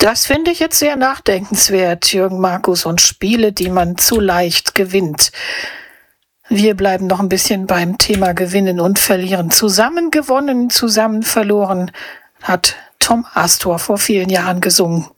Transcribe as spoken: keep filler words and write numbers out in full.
Das finde ich jetzt sehr nachdenkenswert, Jürgen Markus, und Spiele, die man zu leicht gewinnt. Wir bleiben noch ein bisschen beim Thema Gewinnen und Verlieren. Zusammen gewonnen, zusammen verloren, hat Tom Astor vor vielen Jahren gesungen.